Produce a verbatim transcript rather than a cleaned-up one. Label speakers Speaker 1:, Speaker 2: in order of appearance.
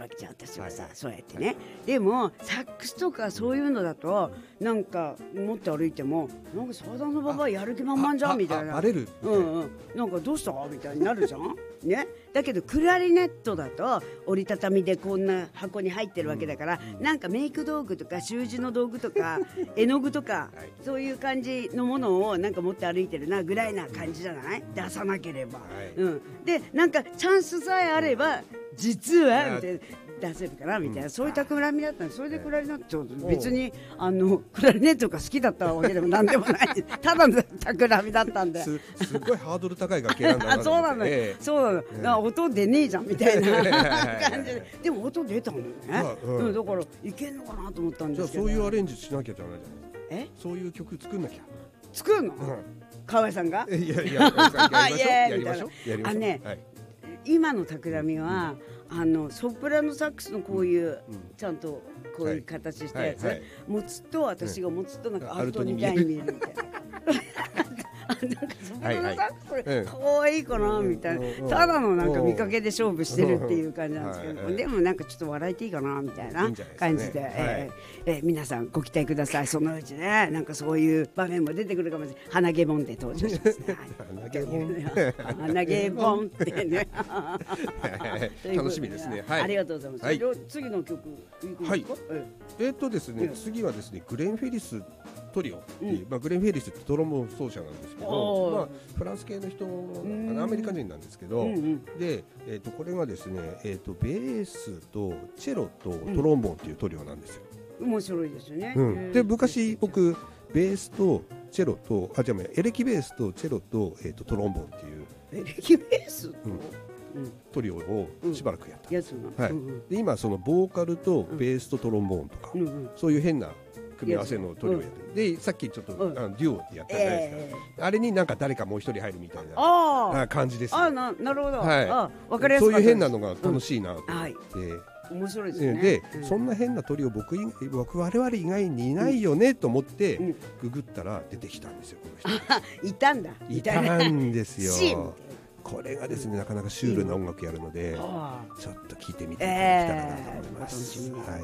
Speaker 1: わけじゃん私はさ、はい、そうやってね。でもサックスとかそういうのだとなんか持って歩いてもなんか相談のババアやる気満々じゃんみたいな、
Speaker 2: バレる、
Speaker 1: うんうん、なんかどうしたみたいになるじゃんね。だけどクラリネットだと折りたたみでこんな箱に入ってるわけだから、うんうん、なんかメイク道具とか習字の道具とか絵の具とか、はい、そういう感じのものをなんか持って歩いてるなぐらいな感じじゃない、出さなければ、はい、うん、でなんかチャンスさえあれば実はみたいな出せるかなみたいな、うん、そういう企みだったんで、それでクラリネット別にあのクラリネットが好きだったわけでもなんでもないただの企みだったんで す,
Speaker 2: すごいハードル高い楽器なんだな
Speaker 1: そうなの、えー、そうなの、えー、音出ねえじゃんみたいな感じででも音出たのね、うんうん、だからいけんのかなと思ったんですけど、
Speaker 2: じゃあそういうアレンジしなきゃじゃないじゃないですか。
Speaker 1: え
Speaker 2: そういう曲作んなきゃ
Speaker 1: 作るの、うん、河合さんが
Speaker 2: いやいややりましょうやりましょう。
Speaker 1: あね、はい、今の企みは、うん、あのソプラノサックスのこういう、うん、ちゃんとこういう形したやつ、はいはいはい、持つと私が持つとなんかアルトみたいに見えるみたいななんかソプラノサックスこれかわいいかなみたいな、うん、ただのなんか見かけで勝負してるっていう感じなんですけど、うん、でもなんかちょっと笑いていいかなみたいな感じで、いいね、えーはい、えー、皆さんご期待ください。そのうちねなんかそういう場面も出てくるかもしれない。鼻毛ボンで登場しますね鼻毛ボン鼻毛ボンってね
Speaker 2: 楽しみですね、はい、
Speaker 1: ありがとうございます、はい、次の曲いくんですか。はい、
Speaker 2: えー、っとですね、次はですねグレン・フェリストリオっていう、うん、まあ、グレン・フェリスってトロンボーン奏者なんですけど、まあ、フランス系の人、アメリカ人なんですけど、うんうん、で、えー、とこれがですね、えー、とベースとチェロとトロンボーンっていうトリオなんですよ、
Speaker 1: うん、面白いですよね、
Speaker 2: うん、で昔僕ベースとチェロとあじゃあエレキベースとチェロと、えー、とトロンボーンっていう
Speaker 1: エレキベースと、うん
Speaker 2: トリオをしばらくやった、
Speaker 1: うん、やつ
Speaker 2: はい、うんうん、で今そのボーカルとベースとトロンボーンとか、うんうん、そういう変な組み合わせのトリオやってる、うん、でさっきちょっと、うん、あのデュオでやったじゃないですか、えー、あれになんか誰かもう一人入るみたいな感じです、ね、
Speaker 1: あななるほど、はい、あ分かり
Speaker 2: やすかったです。そういう変なのが楽しいなと思って、うんはい、
Speaker 1: 面白いですね。
Speaker 2: で、うん、そんな変な鳥を 僕, 僕我々以外にいないよねと思ってググったら出てきたんですよ、この
Speaker 1: 人いたんだ
Speaker 2: いたんですよこれがですね、なかなかシュールな音楽やるので、うん、ちょっと聞いてみていただきたいなと思います、えー、はい、